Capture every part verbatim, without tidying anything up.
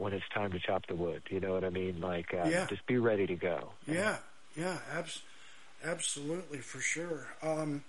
when it's time to chop the wood. You know what I mean? Like, uh, yeah. just be ready to go. Yeah, yeah, abs- absolutely, for sure. Um,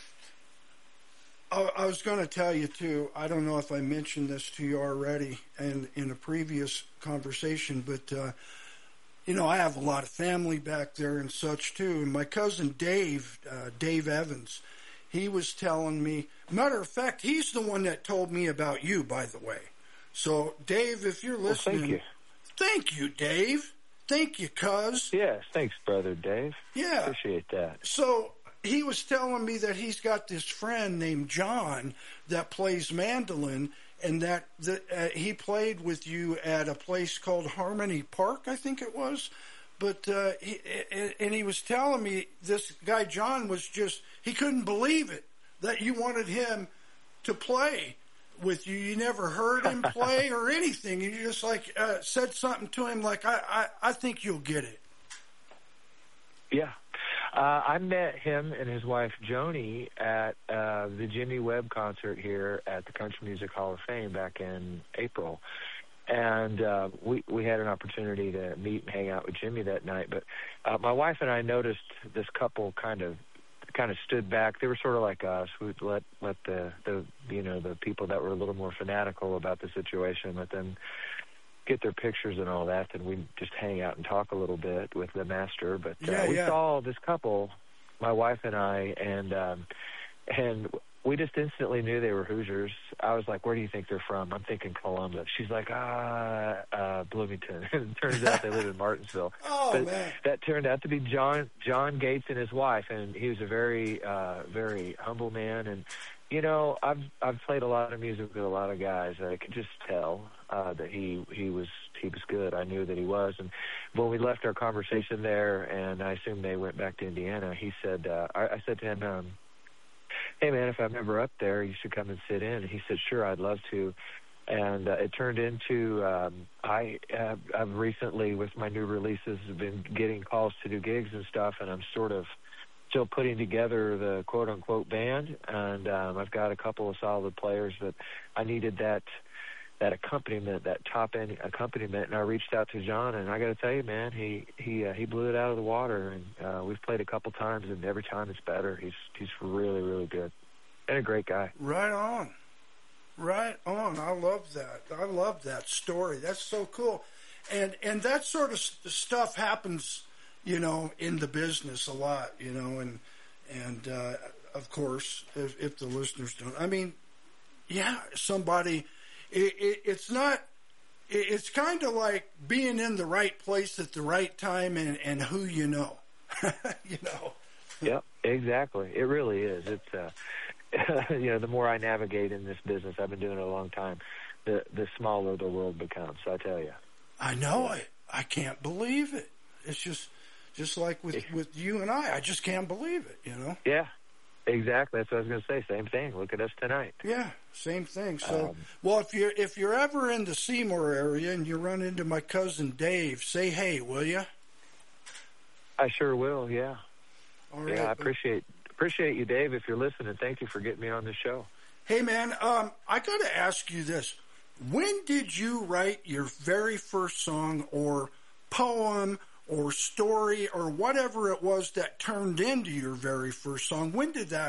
I, I was going to tell you, too, I don't know if I mentioned this to you already and in a previous conversation, but, uh, you know, I have a lot of family back there and such, too. And my cousin Dave, uh, Dave Evans, he was telling me, matter of fact, he's the one that told me about you, by the way. So, Dave, if you're listening, well, thank you. Thank you, Dave. Thank you, cuz. Yes, thanks, brother Dave. Yeah. Appreciate that. So, he was telling me that he's got this friend named John that plays mandolin, and that the, uh, he played with you at a place called Harmony Park, I think it was. But, uh, he, and he was telling me this guy John was just, he couldn't believe it, that you wanted him to play with you. You never heard him play or anything. You just like uh, said something to him like, I, I, I think you'll get it. Yeah. Uh, I met him and his wife, Joni, at uh, the Jimmy Webb concert here at the Country Music Hall of Fame back in April. And uh, we, we had an opportunity to meet and hang out with Jimmy that night. But uh, my wife and I noticed this couple kind of kind of stood back. They were sort of like us. We'd let let the, the you know the people that were a little more fanatical about the situation, let them get their pictures and all that, and we'd just hang out and talk a little bit with the master. But uh, yeah, we yeah. saw this couple, my wife and I, and um, and we just instantly knew they were Hoosiers. I was like, where do you think they're from? I'm thinking Columbus. She's like, ah, uh, Bloomington. And it turns out they live in Martinsville. Oh, but man. That turned out to be John John Gates and his wife, and he was a very, uh, very humble man. And, you know, I've I've played a lot of music with a lot of guys. I could just tell uh, that he, he was he was good. I knew that he was. And when we left our conversation there, and I assume they went back to Indiana, he said, uh, I, I said to him, um, hey, man, if I'm ever up there, you should come and sit in. And he said, sure, I'd love to. And uh, it turned into, um, I have I've recently, with my new releases, been getting calls to do gigs and stuff, and I'm sort of still putting together the quote-unquote band. And um, I've got a couple of solid players, but I needed that that accompaniment, that top-end accompaniment. And I reached out to John, and I got to tell you, man, he he uh, he blew it out of the water. And uh, we've played a couple times, and every time it's better. He's he's really, really good and a great guy. Right on. Right on. I love that. I love that story. That's so cool. And and that sort of st- stuff happens, you know, in the business a lot, you know, and and uh, of course, if, if the listeners don't, I mean, yeah, somebody, it, it, it's not, it, it's kind of like being in the right place at the right time and, and who you know, you know. Yep, exactly. It really is. It's, uh, you know, the more I navigate in this business, I've been doing it a long time, the the smaller the world becomes, I tell you. I know. I, I can't believe it. It's just just like with, with you and I. I just can't believe it, you know? Yeah, exactly. That's what I was going to say. Same thing. Look at us tonight. Yeah, same thing. So, um, well, if you're, if you're ever in the Seymour area and you run into my cousin Dave, say hey, will you? I sure will, yeah. All right. Yeah, I appreciate appreciate you, Dave, if you're listening. Thank you for getting me on the show. Hey, man, um, I got to ask you this. When did you write your very first song or poem or story or whatever it was that turned into your very first song? When did that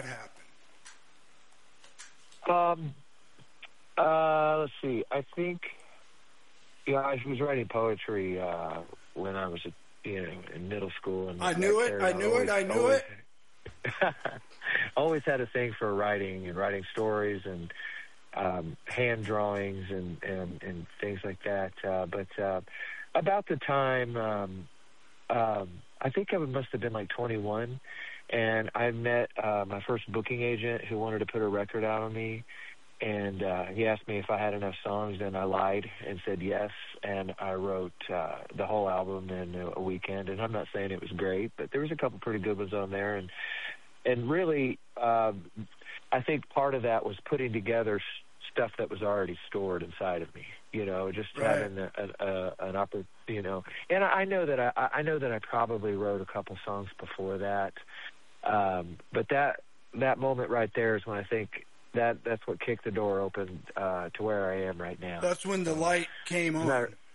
happen? Um, uh, let's see. I think, yeah, I was writing poetry uh, when I was, you know, in middle school. And I knew it. I knew it. I knew it. Always had a thing for writing and writing stories and um, hand drawings and, and, and things like that. Uh, but uh, about the time, um, um, I think I must have been like twenty-one, and I met uh, my first booking agent who wanted to put a record out on me. And uh, he asked me if I had enough songs, and I lied and said yes. And I wrote uh, the whole album in a weekend. And I'm not saying it was great, but there was a couple pretty good ones on there. And and really, uh, I think part of that was putting together stuff that was already stored inside of me. You know, just right. having a, a, a, an upper, you know. And I know that I, I know that I probably wrote a couple songs before that. Um, but that that moment right there is when I think. That that's what kicked the door open uh, to where I am right now. That's when the light came on. Matter,